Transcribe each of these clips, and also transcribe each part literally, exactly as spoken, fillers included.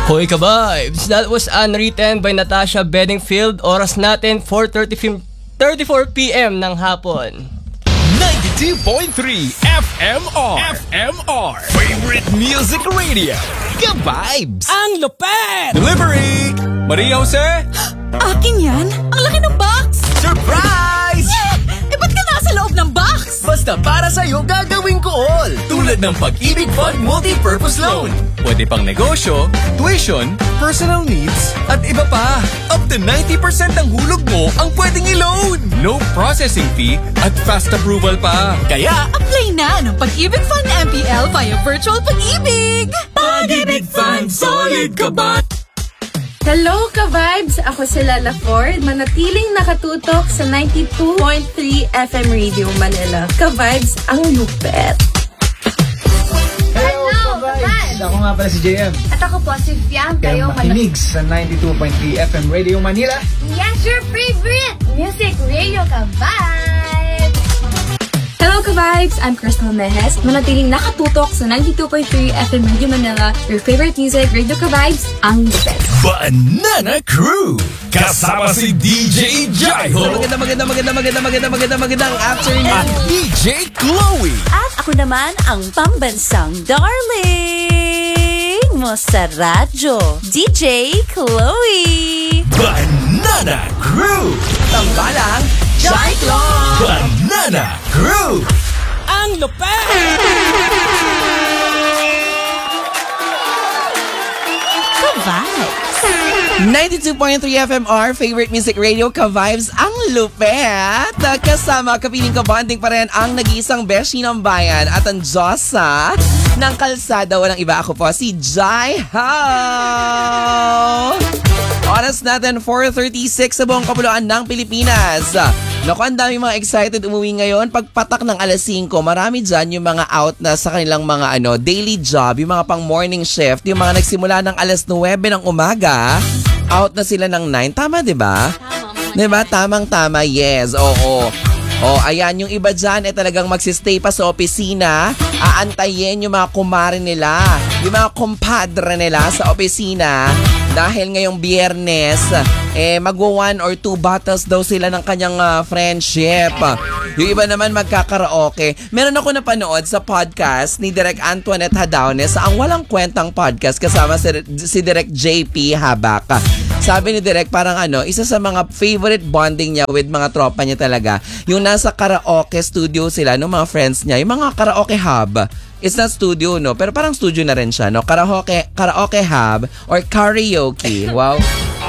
Hoy ka-vibes! That was Unwritten by Natasha Bedingfield. Oras natin four thirty-four p.m. ng hapon. ninety-two point three F M R F M R Favorite Music Radio. Ka-vibes! Ang lupet! Delivery! Maria Jose? Akin yan? Ang laki ng box! Surprise! Yeah! Eh ba't ka nasa loob ng box? Basta para sa'yo gagawin ko all. Tulad ng Pag-ibig Fund Multi-Purpose Loan. Pwede pang negosyo, tuition, personal needs, at iba pa. Up to ninety percent ng hulog mo ang pwedeng i-loan. No processing fee at fast approval pa. Kaya, Apply na ng Pag-ibig Fund M P L via Virtual Pag-ibig! Pag-ibig Fund, solid ka ba? Hello ka-vibes! Ako si Lala Ford, manatiling nakatutok sa ninety-two point three F M Radio Manila. Ka-vibes, ang lupet! Hello, ka-vibes! Ako nga pala si J M. At ako po si Fiam. Kayo Kayo makinig sa ninety-two point three F M Radio Manila. Yes, your favorite music radio, ka-vibes! Hello ka-vibes! I'm Crystal Mejes, manatiling nakatutok sa ninety-two point three F M Radio Manila. Your favorite music radio ka-vibes, ang lupet! Banana Crew! Kasama si D J Jaiho Maganda, maganda, maganda, maganda, maganda, maganda, magandang afternoon. at D J Chloe. At ako naman ang pambansang darling mo sa radyo, D J Chloe. Banana Crew! Tambalang Joy Club! Banana Crew! ang lupet! Ka-vibes! ninety-two point three F M R, Favorite Music Radio, ka-vibes, ang lupet. Kasama, kapiling ka-bonding pa rin ang nag-iisang beshi ng bayan at ang Diyosa ng kalsada. Walang iba, ako po, si Jai How! Oras natin, four thirty-six sa buong kapuluan ng Pilipinas. Naku, ang dami mga excited umuwi ngayon. Pagpatak ng alas singko, marami dyan yung mga out na sa kanilang mga ano daily job, yung mga pang morning shift, yung mga nagsimula ng alas nuwebe ng umaga, out na sila ng nine. Tama, di ba? Di ba? Tamang-tama, yes. Oo. Oh, ayan, yung iba dyan eh talagang magsistay pa sa opisina, aantayin yung mga kumare nila, yung mga kumpadre nila sa opisina dahil ngayong Biyernes, eh magwa one or two bottles daw sila ng kanyang uh, friendship. Yung iba naman magkakaraoke. Meron ako napanood sa podcast ni Direk Antoinette Hadaunes sa Ang Walang Kwentang Podcast kasama si, si Direk J P Habak. Sabi ni Direk parang ano, isa sa mga favorite bonding niya with mga tropa niya talaga, yung nasa karaoke studio sila ng mga friends niya, yung mga karaoke hub. It's not studio, no? Pero parang studio na rin siya, no? Karaoke, karaoke hub or karaoke. Wow.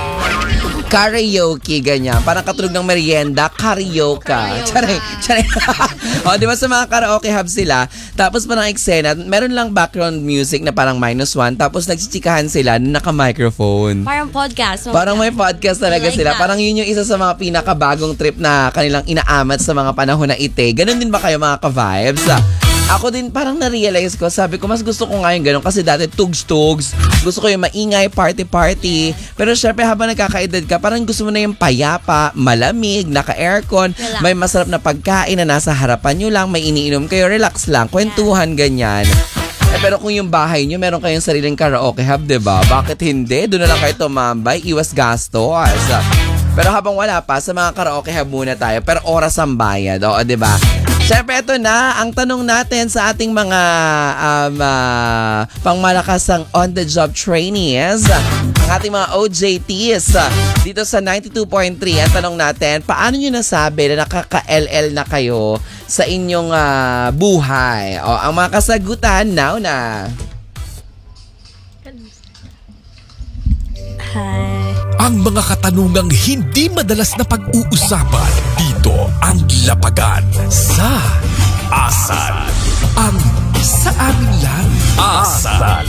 Karaoke, ganyan. Parang katulog ng merienda, karaoke. Charay, charay. O, di ba sa mga karaoke hub sila, tapos parang eksena, meron lang background music na parang minus one, tapos nagchichikahan sila na naka-microphone. Parang podcast. Parang may podcast talaga like sila. that. Parang yun yung isa sa mga pinakabagong trip na kanilang inaamat sa mga panahon na ite. Ganon din ba kayo mga ka-vibes? Ako din parang na-realize ko, sabi ko mas gusto ko nga yung ganun kasi dati tugs-tugs, gusto ko yung maingay, party-party. Pero syempre habang nagkakaedad ka, parang gusto mo na yung payapa, malamig, naka-aircon, Relax. may masarap na pagkain na nasa harapan nyo lang, may iniinom kayo, relax lang, kwentuhan, ganyan. Eh, pero kung yung bahay nyo, meron kayong sariling karaoke hub, diba? Bakit hindi? Doon na lang kayo tumambay, iwas gastos. Pero habang wala pa, sa mga karaoke hub muna tayo, pero oras ang bayad, o, diba? Siyempre, ito na, ang tanong natin sa ating mga um, uh, pangmalakasang on-the-job trainees, ang ating mga O J Ts, uh, dito sa ninety-two point three, ang tanong natin, paano nyo nasabi na nakaka-L L na kayo sa inyong uh, buhay? O, ang mga kasagutan, now na. Hi. Ang mga katanungang hindi madalas na pag-uusapan dito ang lapagan sa Asal. Ang sa amin lang Asal.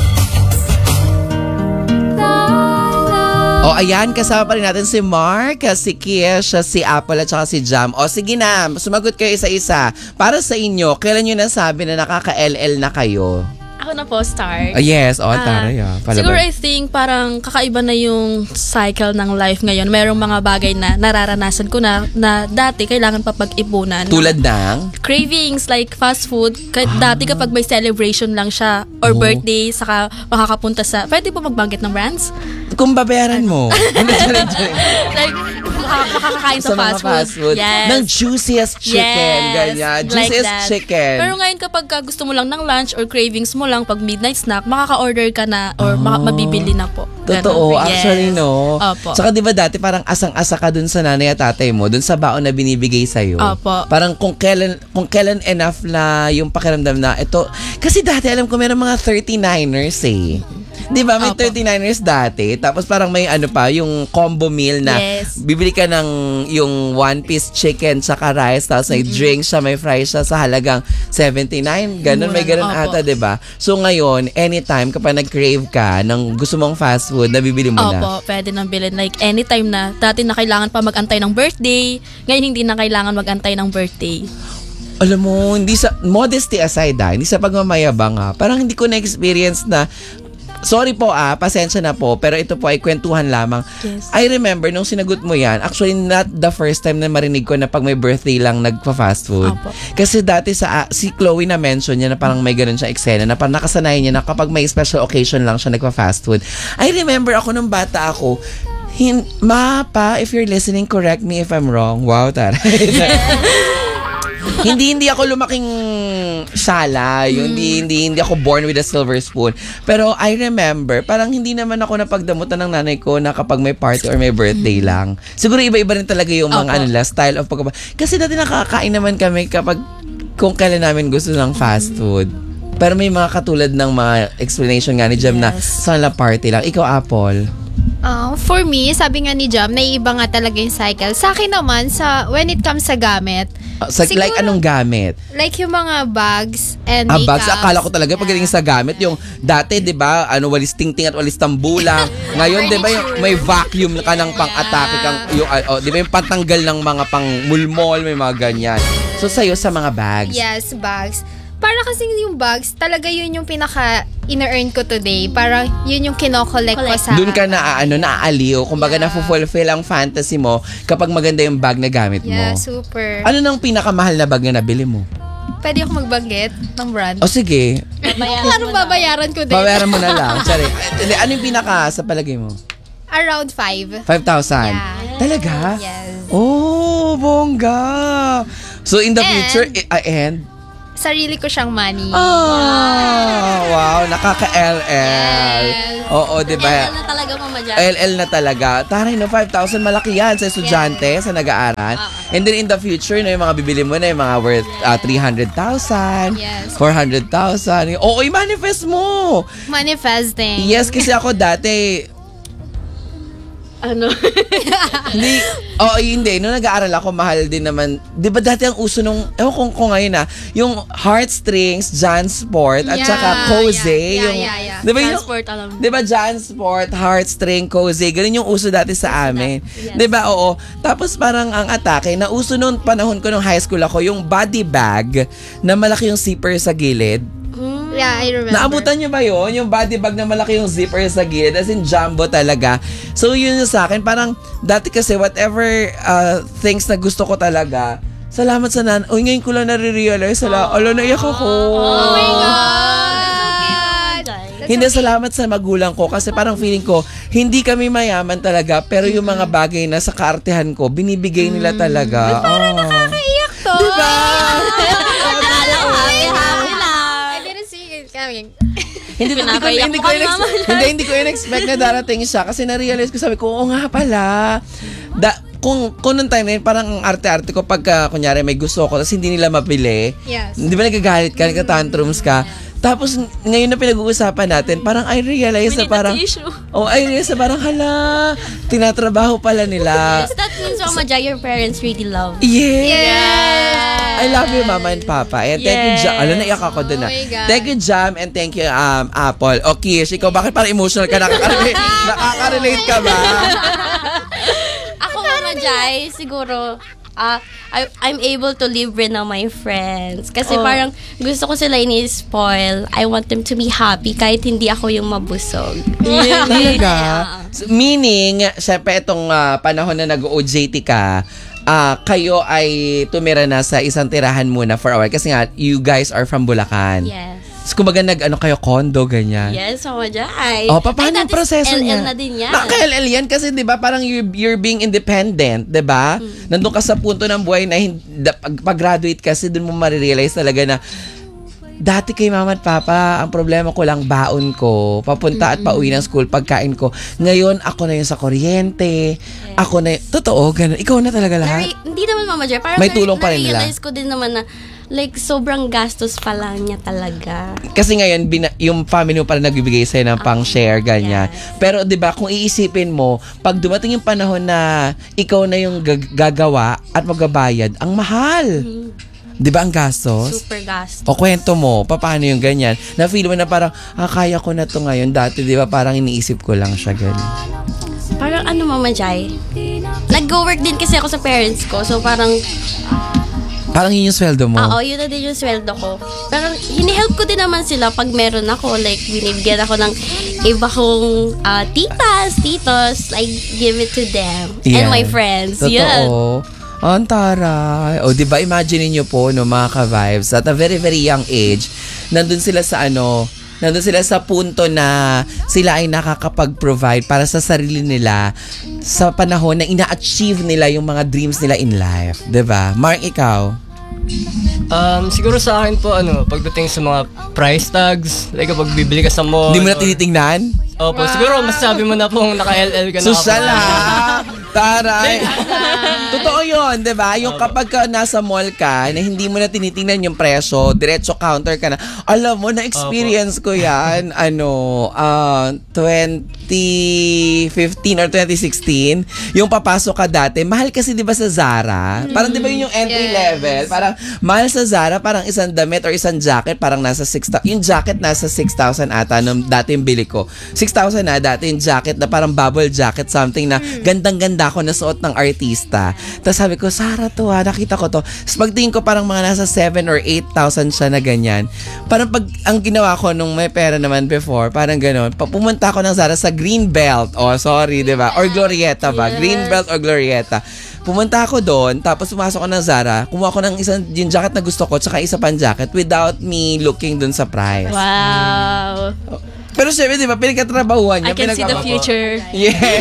O ayan, kasama pa rin natin si Mark, si Kish, si Apple at saka si Jam. O sige na, sumagot kayo isa-isa. Para sa inyo, kailan nyo nasabi na nakaka-L L na kayo? Ako na po, start. Ah, yes, oh, Ah, taray ah. Palaban. siguro I think parang kakaiba na yung cycle ng life ngayon. Merong mga bagay na nararanasan ko na na dati kailangan pa pag-ipunan. Tulad ng? Cravings like fast food. Kahit dati kapag may celebration lang siya or Oh. birthday, saka makakapunta sa... Pwede po magbanggit ng brands? Kung babayaran mo. Ano, charing, charing. Like, maka- makakakain sa, Sa mga fast food. Yes. Ng juiciest chicken, Yes, ganyan. like Juiciest that. chicken. Pero ngayon kapag ka gusto mo lang ng lunch or cravings mo lang pag midnight snack, makaka-order ka na or maka- mabibili na po. Totoo, Ganon. actually Yes. no. Opo. Tsaka di ba dati parang asang-asa ka dun sa nanay at tatay mo, dun sa baon na binibigay sa'yo. Opo. Parang kung kailan, kung kailan enough na yung pakiramdam na ito. Kasi dati alam ko meron mga thirty-niners eh. Di ba? May Opo. thirty-niners dati. Tapos parang may ano pa, yung combo meal na Yes. bibili ka ng yung one-piece chicken tsaka rice, tapos may drink siya, may fries siya sa halagang seventy-nine. Ganun, may ganun Opo. ata, di ba? So ngayon, anytime kapag nag-crave ka ng gusto mong fast food, nabibili mo na. Opo, pwede nang bilhin. Like, anytime na. Dati na kailangan pa mag-antay ng birthday. Ngayon, hindi na kailangan mag-antay ng birthday. Alam mo, hindi sa, modesty aside ah, hindi sa pagmamayabang ah, parang hindi ko na-experience na, sorry po ah, pasensya na po, pero ito po ay kwentuhan lamang. Yes. I remember nung sinagot mo yan, actually not the first time na marinig ko na pag may birthday lang nagpa-fast food. Opo. Kasi dati sa, ah, si Chloe na mention niya na parang may ganun siya eksena, na parang nakasanayan niya na kapag may special occasion lang siya nagpa-fast food. I remember ako nung bata ako, hin, ma, pa, if you're listening, correct me if I'm wrong. Wow, taray. hindi hindi ako lumaking sala, yung hindi, hindi hindi ako born with a silver spoon. Pero I remember, parang hindi naman ako napagdamutan ng nanay ko na kapag may party or may birthday lang. Siguro iba-iba rin talaga yung mga Opo. ano la, style of pagkaba. Kasi dati nakakain naman kami kapag kung kailan namin gusto ng fast food. Pero may mga katulad ng mga explanation nga ni Jem na Yes. sa la party lang. Ikaw, Apple. Uh, for me, sabi nga ni Jam, naiiba nga talaga yung cycle. Sa akin naman, sa when it comes sa gamit, Uh, sa, Siguro- like anong gamit? like yung mga bags and Ah, makeups. bags. Akala ko talaga pagdating sa gamit, yung dati, di ba, ano, walis tingting at walis tambulang. Ngayon, di ba, yung may vacuum ka ng pang-atake kang, yung, ah, oh, di ba, yung patanggal ng mga pang-mulmol, may mga ganyan. So, sa'yo, sa mga bags. Yes, bags. Para kasi yung bags, talaga yun yung pinaka ina-earn ko today. Para yun yung kino-collect ko sa... Doon ka na, ano, naaaliw. Kumbaga, Yeah. na-fulfill ang fantasy mo kapag maganda yung bag na gamit mo. Yeah, super. Ano nang pinakamahal na bag na nabili mo? Pwede ako magbanggit ng brand. O sige, Anong babayaran ko din? babayaran mo na lang. Sorry. Ano yung pinaka sa palagay mo? Around five. five thousand? Yeah. Talaga? Yes. Oh, bongga. So in the And- future, eh, ah, and? Sarili ko siyang money. Ah, wow, nakaka-L L. Yes. Oo, di ba? na talaga mama dyan. L L na talaga. Taray, no, five thousand, malaki yan sa estudyante, sa nag-aaral. And then in the future, no, yung mga bibili mo na, yung mga worth uh, three hundred thousand, Yes. four hundred thousand. Oo, i-manifest mo. Manifesting. Yes, kasi ako dati, Ano? hindi, oh, hindi. Nung nag-aaral ako, mahal din naman. Di ba dati ang uso nung, ewan kung, kung ngayon na, yung heartstrings, Jansport, at Yeah, saka Cozy. yeah, yeah, yung, yeah, yeah. Di ba yung, Transport, alam. di ba Jansport, heartstring, Cozy, ganun yung uso dati sa amin. Di ba, oo. Tapos parang ang atake, na uso nung panahon ko nung high school ako, yung body bag, na malaki yung zipper sa gilid. Yeah, I remember. Naabutan nyo ba yun? Yung body bag na malaki yung zipper sa gilid, as in jumbo talaga. So yun yung sa akin, parang dati kasi whatever uh, things na gusto ko talaga, salamat sa nan. Uy, ngayon ko lang nare-realize, sala, alo, naiyak ako. Oh my God! That's Hindi, okay. salamat sa magulang ko kasi parang feeling ko, hindi kami mayaman talaga, pero yung mga bagay na sa kaartehan ko, binibigay nila talaga. Parang Nakakaiyak to. Diba? I didn't see it coming. hindi, hindi, ko, Pinapaiyak hindi, mo ko kami, inex- Mama. hindi, hindi ko in-expect na darating siya kasi na-realize ko, sabi ko, oo nga pala. Da, kung, kung nung time na yun, parang ang arte-arte ko pagka, kunyari, may gusto ko, tapos hindi nila mapili. Yes. Di ba nagagalit ka, nagka-tantrums ka? Tapos, ngayon na pinag-uusapan natin, parang I realize na parang, oh, I realize na parang, hala, tinatrabaho pala nila. Yes, that means Mama Jai, your parents really love. Yeah. Yes. I love you, Mama and Papa. And thank you, Jam. Alam, naiyak ako dun Oh na. my God. Thank you, Jam, and thank you, um, Apple. O, Kish, ikaw, bakit parang emotional ka? Nakaka-relate, nakaka-relate ka ba? Ako, Mama Jai, siguro, ah, I, I'm able to libre na my friends. Kasi Oh. parang gusto ko sila ini-spoil. I want them to be happy kahit hindi ako yung mabusog. Talaga? So, meaning, syempre itong ah, panahon na nag-O J T ka, ah, kayo ay tumira na sa isang tirahan muna for a while. Kasi nga, you guys are from Bulacan. Yes. So, kumbaga nag-ano kayo, condo, ganyan. Yes, Mama Jai. Oh, pa- paano Ay, yung that is proseso L L niya? na din yan. Naka-L L yan kasi 'di ba parang you're, you're being independent, 'di ba? Mm. Nandun ka sa punto ng buhay na hindi, da- pag, pag-graduate kasi dun mo marirealize talaga na dati kay mama at papa, ang problema ko lang baon ko, papunta at pauwi ng school, pagkain ko. Ngayon, ako na yung sa kuryente, ako na yung, totoo, ganun. Ikaw na talaga lahat. Nare- hindi naman Mama Jai. Parang May tulong pa rin nila. na-realize ko din naman na like sobrang gastos pa lang niya talaga. Kasi ngayon, bina, yung family mo parang nagbibigay sa'yo ng pang-share, ganyan. Pero 'di ba kung iisipin mo, pag dumating yung panahon na ikaw na yung gag- gagawa at magbabayad, ang mahal. Di ba ang gastos? Super gastos. O kwento mo, paano yung ganyan? Na-feel mo na parang, ah, kaya ko na to ngayon. Dati, di ba, parang iniisip ko lang siya ganyan. Parang ano Mama Jai? Nag-go-work din kasi ako sa parents ko. So parang, Parang yun yung sweldo mo. oo, yun na din yung sweldo ko. Parang hinihelp ko din naman sila pag meron ako. Like, binibigyan ako ng iba kong ah, titas, titos. I give it to them. And Yan. my friends. Totoo. Yan. Ang taray. O, di ba, imagine niyo po, no, mga ka-vibes, at a very, very young age, nandun sila sa ano, nandun sila sa punto na sila ay nakakapag-provide para sa sarili nila sa panahon na ina-achieve nila yung mga dreams nila in life. Di ba? Mark, ikaw? Um, siguro sa akin po, ano, pagdating sa mga price tags, like kapag bibili ka sa mall. Hindi mo na or- tinitingnan? Opo, siguro masasabi mo na pong naka-L L ka na. Social kapag- ha! Taray! Totoo yun, di ba? Yung kapag ka nasa mall ka, na hindi mo na tinitingnan yung presyo, diretso counter ka na. Alam mo, na-experience ko yan, ano, uh, twenty fifteen or twenty sixteen, yung papasok ka dati, mahal kasi di ba sa Zara? Parang di ba yun yung entry Yes. level? Parang mahal sa Zara, parang isang damit or isang jacket, parang nasa six thousand. Yung jacket nasa six thousand ata nung dati yung bili ko. six thousand na dati yung jacket na parang bubble jacket, something na gandang-ganda ko na suot ng artista. Tapos sabi ko, Sarah to ha, nakita ko to. Tapos pagtingin ko parang mga nasa seven or eight thousand siya na ganyan. Parang pag ang ginawa ko nung may pera naman before, parang gano'n, pag pumunta ako ng Zara sa Greenbelt, oh sorry, di ba? Or Glorieta ba? Greenbelt or Glorieta. Pumunta ako doon, tapos pumasok ko ng Zara, kumuha ko ng isang yung jacket na gusto ko, tsaka isa pang jacket without me looking dun sa price. Wow. Pero syempre, di ba, pinagkatrabahuan niya. I can see the pinagkapa- future. Yeah.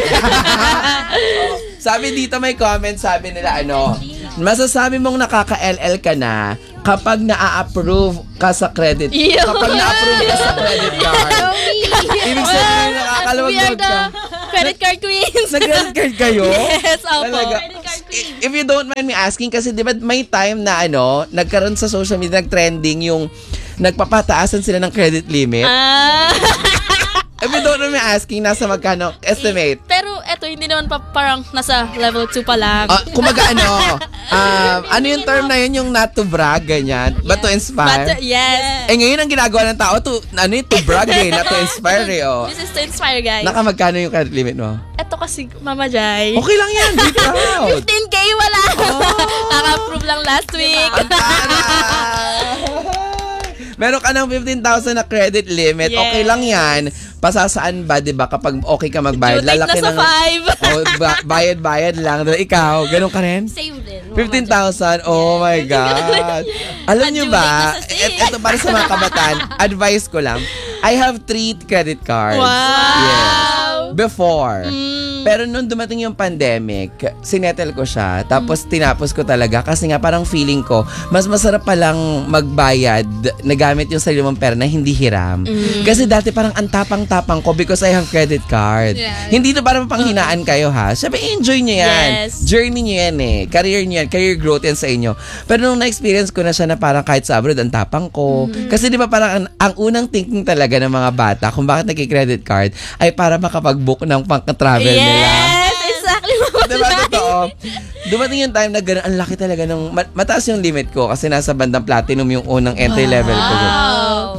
Sabi dito may comment, sabi nila ano, masasabi mong nakaka-L L ka na kapag na-approve ka sa credit. Ew. Kapag na-approve ka sa credit card. Ibig sabihin, We are nakakalawag the ka. credit card queens. Nag-credit card kayo? Yes, opo. Talaga. I- If you don't mind me asking, kasi di ba may time na ano, nagkaroon sa social media, nag-trending yung nagpapataasan sila ng credit limit. Ah. If you don't mind me asking, nasa magkano? Estimate. Pero eto, hindi naman pa parang nasa level two pa lang. Ah, kumaga ano, um, ano yung term na yun, yung not to brag, ganyan, but to inspire? But, uh, yes. Eh ngayon ang ginagawa ng tao, to, ano yun, to brag eh, not to inspire eh, oh. This is to inspire, guys. Naka magkano yung credit limit mo? Eto kasi, Mama Jai. Okay lang yan, be proud. fifteen K wala. Naka-approve lang last week. Ang taray. Meron ka ng fifteen thousand na credit limit, Yes. okay lang yan. Pasasaan ba, di ba, kapag okay ka magbayad? Due date na sa five. Oh, ba- bayad-bayad lang. Ikaw, ganun ka rin? Same din. Mama fifteen Jai. thousand? Oh my God. Alam nyo Due ba, date na sa six. et- eto para sa mga kabataan, advice ko lang, I have three credit cards. Wow. Yes. Before. Mm. Pero nung dumating yung pandemic, sinettle ko siya. Tapos tinapos ko talaga kasi nga parang feeling ko, mas masarap palang magbayad na gamit yung sarili mong pera na hindi hiram. Kasi dati parang ang tapang-tapang ko because I have credit card. Yeah. Hindi to parang panghinaan kayo ha. Siyempre, enjoy nyo yan. Yes. Journey nyo yan eh. Career nyo yan. Career growth yan sa inyo. Pero nung na-experience ko na siya na parang kahit sa abroad, ang tapang ko. Kasi di ba parang ang, ang unang thinking talaga ng mga bata kung bakit nagki-credit card ay para makapag-book ng pang-travel nila. Yes, exactly, Mama Diba Jai. totoo? Dumating yung time na gano'n, ang laki talaga ng, ma- mataas yung limit ko kasi nasa bandang platinum yung unang entry level ko. Wow.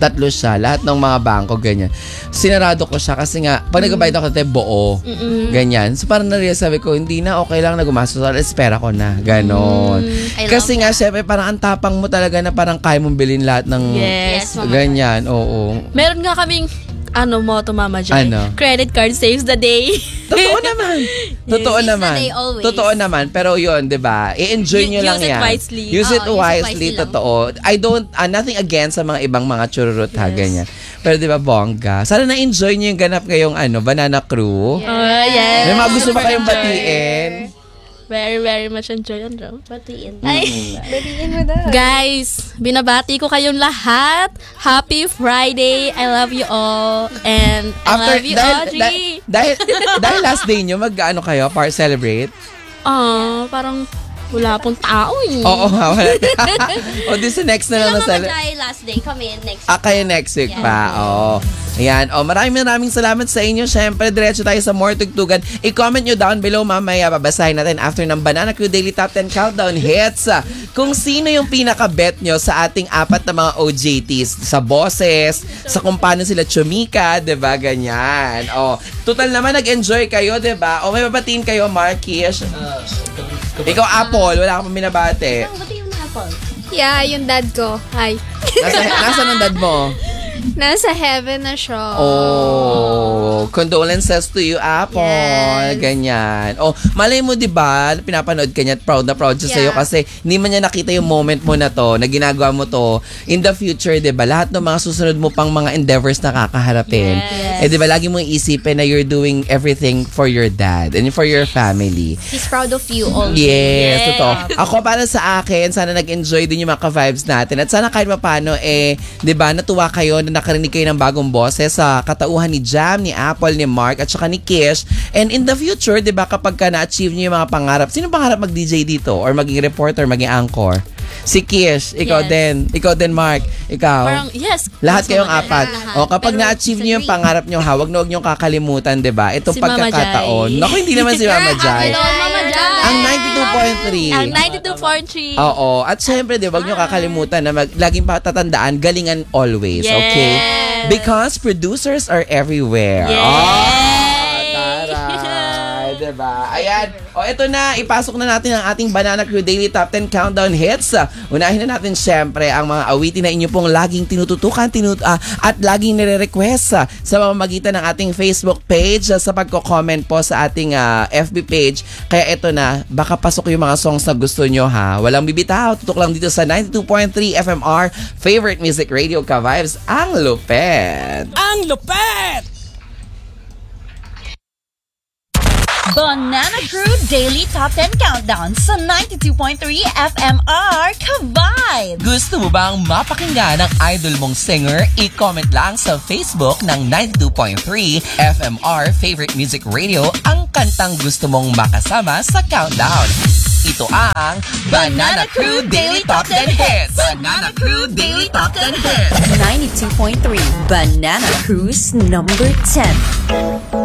Tatlo siya. Lahat ng mga bangko, ganyan. Sinarado ko siya kasi nga, pag nagbabayad ako tayo, buo. Mm-mm. Ganyan. So parang narealize sabi ko, hindi na, okay lang na gumastos. Espera ko na. Ganon. I Kasi love nga, syempre, parang ang tapang mo talaga na parang kaya mong bilhin lahat ng Yes. Yes, ganyan. Oo. Meron nga kaming, ano motto, Mama Joy? Ano? Credit card saves the day. Totoo naman. Totoo Yes. naman. Saves the day always. Totoo naman. Pero yun, di ba? I-enjoy U- nyo lang use it yan. wisely. Use it Oo, use it wisely. wisely lang. Totoo. I don't, uh, nothing against sa mga ibang mga chururut ha, ganyan. Pero di ba, bongga? Sana na-enjoy nyo yung ganap kayong ano, Banana Crew. Oh, yes. May mga gusto ba Super kayong enjoy. batiin? Very, very much enjoy yan, bro. Batiin. Ay, Batiin mo daw. guys, binabati ko kayong lahat. Happy Friday. I love you all. And I love you, dahil, Audrey. dahil, dahil, dahil last day nyo, mag-ano kayo? Par celebrate? Ah, parang wala pong tao eh. Oo nga, wala. O, di sa next na lang na Sila Mama celebrate. Jai last day. Kami next Ah, kayo next week Yeah. pa. Oo. Ayan. O, maraming maraming salamat sa inyo. Siyempre, diretso tayo sa more tugtugan. I-comment nyo down below mamaya. Babasahin natin after ng Banana Crew Daily Top ten Countdown Hits. ah, Kung sino yung pinaka-bet nyo sa ating apat na mga O J Ts. Sa boses, sa kung paano sila chumika, diba? Ganyan. O, total naman nag-enjoy kayo, diba? O, may babatiin kayo, Markish. Ikaw, Apple. Wala ka pa binabate. Ang buti yung apple. Yeah, yung dad ko. Hi. Nasa, nasa ng dad mo? Nasa heaven na siya. Oh, condolences to you, Apple. Yes. Ganyan. Oh, malay mo, di ba, pinapanood ka niya at proud na proud siya Yeah. sa'yo kasi hindi man niya nakita yung moment mo na to, na ginagawa mo to. In the future, di ba, lahat ng mga susunod mo pang mga endeavors na kakaharapin. Yes. Eh, di ba, lagi mo iisipin na you're doing everything for your dad and for your family. He's proud of you all. Yes, Yeah. totoo. Ako, para sa akin, sana nag-enjoy din yung mga ka-vibes natin. At sana kahit paano, eh, di ba, natuwa kayo na nakarinig kayo ng bagong boses sa katauhan ni Jam, ni Apple, ni Mark, at saka ni Kish. And in the future, di ba, kapag ka na-achieve nyo yung mga pangarap, sino pangarap mag-D J dito? Or maging reporter, maging anchor? Si Kish, ikaw Yes. din. Ikaw din, Mark. Ikaw. Parang, yes. Lahat Yes, kayong Mama Jai. apat. Lahat. O kapag Pero na-achieve sa niyo yung dream. pangarap niyo, ha, wag na wag niyo kakalimutan, 'di ba? Itong Si Mama pagkakataon. Jai. Naku, hindi naman si Mama Jai. Hello, Mama Jai. Ang ninety-two point three. Ang ninety-two point three. Oo. At syempre, di ba, huwag niyo kakalimutan na mag, laging patatandaan, galingan always. Yes. Okay? Because producers are everywhere. Yes. Oh, taray. Diba? Ayan. O, eto na. Ipasok na natin ang ating Banana Crew Daily Top ten Countdown Hits. Unahin na natin syempre ang mga awitin na inyo pong laging tinututukan tinut ah, at laging nire-request ah, sa pamamagitan ng ating Facebook page ah, sa pagko-comment po sa ating ah, F B page. Kaya eto na. Baka pasok yung mga songs na gusto nyo, ha? Walang bibitaw. Tutok lang dito sa ninety-two point three F M R Favorite Music Radio Ka-Vibes. Ang lupet! Ang lupet! Banana Crew Daily Top ten Countdown sa ninety-two point three F M R Ka-Vibe! Gusto mo bang mapakinggan ang idol mong singer? I-comment lang sa Facebook ng ninety-two point three F M R Favorite Music Radio ang kantang gusto mong makasama sa countdown. Ito ang Banana Crew Daily Top ten Hits! Banana Crew Daily Top ten Hits! ninety-two point three Banana Cruise number ten.